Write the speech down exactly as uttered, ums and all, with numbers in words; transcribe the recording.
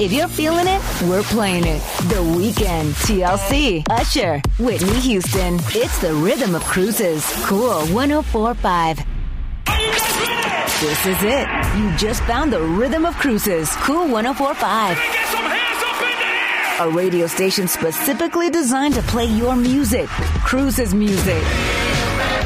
If you're feeling it, we're playing it. The Weeknd, T L C, Usher, Whitney Houston. It's the rhythm of cruises. Cool one oh four point five. This is it. You just found the rhythm of cruises. Cool one oh four point five. Get some hands up in the air! A radio station specifically designed to play your music. Cruises music.